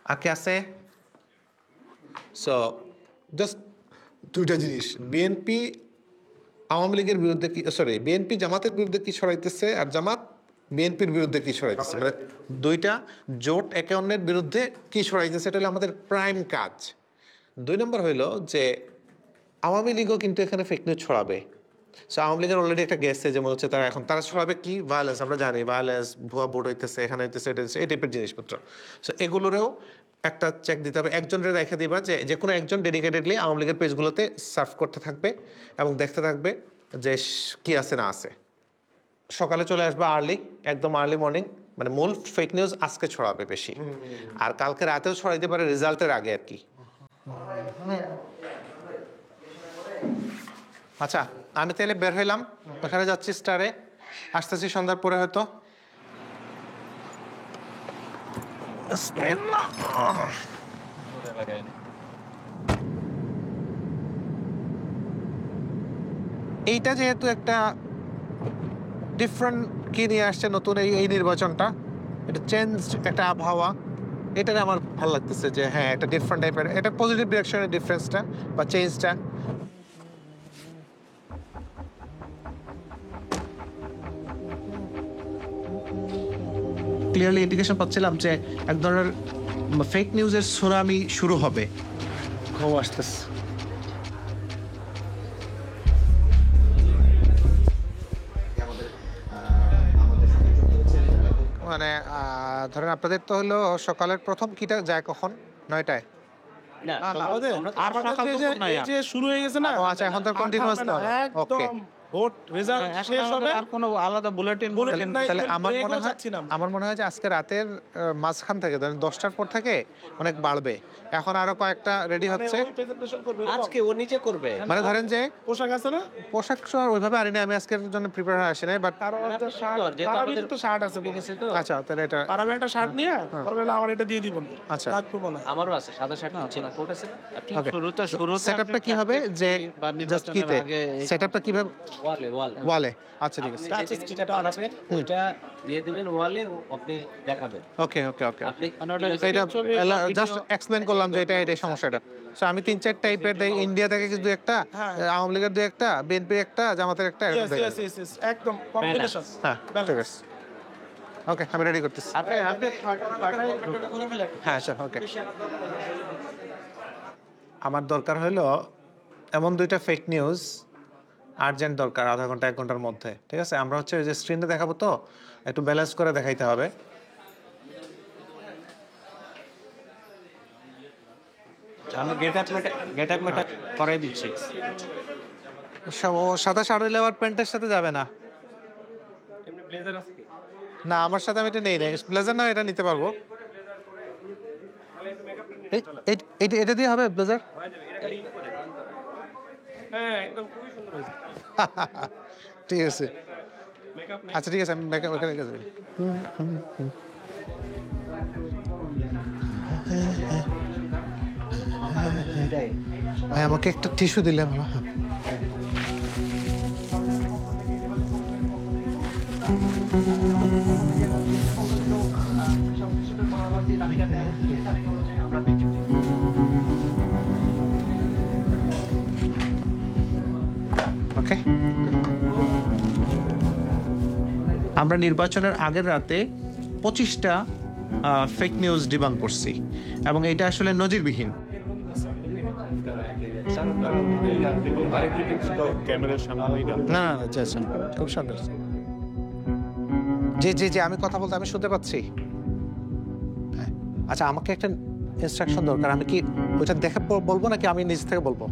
আর কে আছে? So just দুইটা জিনিস, বিএনপি আওয়ামী লীগের বিরুদ্ধে কি, সরি, বিএনপি জামাতের বিরুদ্ধে কি ছড়াইতেছে আর জামাত বিএনপির বিরুদ্ধে কি ছড়াইতেছে, মানে দুইটা জোট একে অন্যের বিরুদ্ধে কি ছড়াইতেছে, এটা হলো আমাদের প্রাইম কাজ। 2 নম্বর হইলো যে আওয়ামী লীগও কিন্তু এখানে ফেক নিউজ ছড়াবে। সো আওয়ামী লীগের অলরেডি একটা গেছে যে মনে হচ্ছে তারা ছড়াবে কি ভায়োলেন্স, আমরা জানি ভায়োলেন্স, ভুয়া ভোট হইতেছে, এখানে হইতেছে, এটা হইতেছে, এই টাইপের জিনিসপত্র। সো এগুলোরেও একটা চেক দিতে হবে, একজনের রেখে দিবা যে কোনো একজন ডেডিকেটেডলি আওয়ামী লীগের পেজগুলোতে সার্ভ করতে থাকবে এবং দেখতে থাকবে যে কি আছে না আছে। সকালে চলে আসবে আর্লি, একদম আর্লি মর্নিং, মানে মূল ফেক নিউজ আজকে ছড়াবে বেশি, আর কালকে রাতেও ছড়াইতে পারে রেজাল্টের আগে আর কি। আচ্ছা, আমি তাহলে বের হইলাম, ওখানে যাচ্ছি স্টারে, আসতেছি সন্ধ্যার পরে হয়তো। এইটা যেহেতু একটা ডিফারেন্ট কি নিয়ে আসছে নতুন এই নির্বাচনটা, এটা চেঞ্জ, একটা আবহাওয়া, এটাতে আমার ভালো লাগতেছে যে হ্যাঁ একটা ডিফারেন্ট টাইপের, এটা পজিটিভ ডিরেকশনের ডিফারেন্সটা বা চেঞ্জটা। ক্লিয়ারলি ইন্ডিকেশন পাচ্ছিলাম যে এক ধরনের ফেক নিউজের সুনামি শুরু হবে। ঘুম আসতেছে। মানে ধরেন আপনাদের তো হলো সকালের প্রথম কিটা যায় কখন? 9টায়? শুরু হয়ে গেছে না? আচ্ছা, এখন তো কন্টিনিউয়াস না। ওকে, ভোট রেজাল্ট শেষ হবে, আর কোনো আলাদা বুলেটিন তাহলে আমার মনে হয় যে আজকে রাতের মাঝখান থেকে ধরেন 10টার পর থেকে অনেক বাড়বে। এখন আরো কয়েকটা রেডি হচ্ছে। আজকে ও নিচে করবে, মানে ধরেন যে পোশাক আছে না, পোশাক ওইভাবে আনি না, আমি আজকের জন্য প্রিপেয়ার হয়ে আসি নাই, বাট শার্ট আছে। আচ্ছা তাহলে এটা পারাবে একটা শার্ট নিয়ে আমার এটা দিয়ে দিবেন। আচ্ছা, আমারও আছে সাদা শার্ট আছে না, কোট আছে। সেটআপটা কি হবে যে জাস্ট কিতে সেটআপটা কিভাবে ওয়ালে? আচ্ছা ঠিক আছে, যেটা আছে ওটা দিয়ে দিবেন ওয়ালে, আপনি দেখাবেন। ওকে ওকে ওকে, এটা জাস্ট এক্সপ্লেইন করলাম যে এটাই সমস্যাটা। সো আমি 3-4 টাইপের দেই, ইন্ডিয়া থেকে কিছু একটা, আওয়ামী লীগের 2-একটা, বিএনপির একটা, জামাতের একটা, একদম কম্বিনেশন। হ্যাঁ ঠিক আছে, ওকে আমি রেডি করতেছি। হ্যাঁ স্যার, ওকে। আমার দরকার হলো এমন 2টা ফেক নিউজ, আর্জেন্ট দরকার, আধা ঘন্টা 1 ঘন্টার মধ্যে, ঠিক আছে? আমরা হচ্ছে ওই যে স্ক্রিনে দেখাবো, তো একটু ব্যালেন্স করে দেখাইতে হবে। আমি গেট আপ করাই দিচ্ছি। সাদা শাড়ি লেওয়ার প্যান্টের সাথে যাবে না? না, আমার সাথে আমি এটা নেই না, ব্লেজার না, এটা নিতে পারবো। এটা দিয়ে হবে ব্লেজার? ঠিক আছে, আচ্ছা ঠিক আছে, আমি মেকআপ ওখানে গেছি। ভাই আমাকে একটা টিস্যু দিলে ভালো। ওকে, আমরা নির্বাচনের আগের রাতে 25টা ফেক নিউজ ডিবাং করছি, এবং এটা আসলে নজিরবিহীন। না খুব সুন্দর। জি জি জি, আমি কথা বলতে আমি শুনতে পাচ্ছি। আচ্ছা, আমাকে একটা ইনস্ট্রাকশন দরকার, আমি কি ওইটা দেখে বলবো নাকি আমি নিজ থেকে বলবো?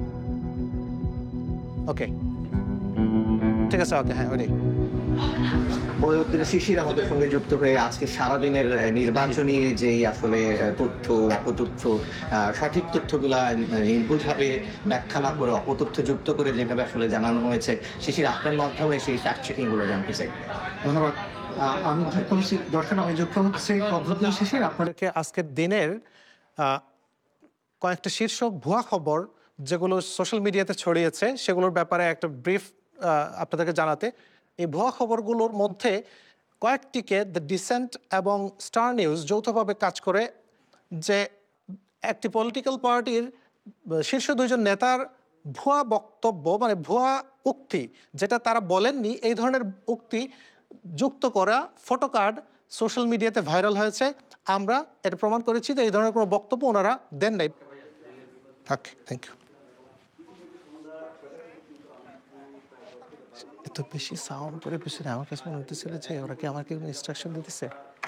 ওকে ঠিক আছে, ওকে, হ্যাঁ ওইটাই। পরবর্তীতে শিশির আমাদের সঙ্গে যুক্ত হয়ে আজকে সারাদিনের নির্বাচনী যেই আসলে তথ্য, অপতথ্য, সঠিক তথ্যগুলা নির্ভুলভাবে ব্যাখ্যা না করে অপতথ্য যুক্ত করে যেভাবে আসলে জানানো হয়েছে, শিশির আপনার মাধ্যমে সেই ফ্যাক্ট চেকিং গুলো জানতে চাই। ধন্যবাদ। আমি দর্শন আমি যুক্ত হচ্ছি শিশির আপনাদেরকে আজকের দিনের কয়েকটা শীর্ষ ভুয়া খবর যেগুলো সোশ্যাল মিডিয়াতে ছড়িয়েছে সেগুলোর ব্যাপারে একটা ব্রিফ আপনাদেরকে জানাতে। এই ভুয়া খবরগুলোর মধ্যে কয়েকটিকে দ্য ডিসেন্ট এবং স্টার নিউজ যৌথভাবে কাজ করে যে একটি পলিটিক্যাল পার্টির শীর্ষ 2 জন নেতার ভুয়া বক্তব্য মানে ভুয়া উক্তি যেটা তারা বলেননি এই ধরনের উক্তি যুক্ত করা ফটো কার্ড সোশ্যাল মিডিয়াতে ভাইরাল হয়েছে। আমরা এটা প্রমাণ করেছি যে এই ধরনের কোনো বক্তব্য ওনারা দেন নাই। ওকে, থ্যাংক ইউ। এত বেশি সাউন্ড করে পিছনে আমার কাছে মনে হতেছিল যে ওরা কি আমাকে কোনো ইনস্ট্রাকশন দিতেছে।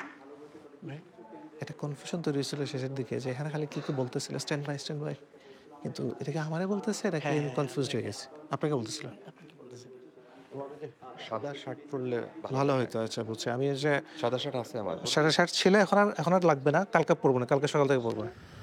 এটা কনফিউশন তৈরি হয়েছিল শেষের দিকে যে এখানে খালি কি কি বলতেছিল স্ট্যান্ড বাই, কিন্তু এটাকে আমারে বলতেছে, এটাকে কনফিউজড হয়ে গেছে। আপনাকে বলতেছিল সাদা শার্ট পরলে ভালো হইতো। আচ্ছা বুঝছি, আমি এই যে সাদা শার্ট আছে আমার। সাদা শার্ট ছিল, এখন আর লাগবে না, কালকে পরবো না, কালকে সকাল থেকে পরবো না।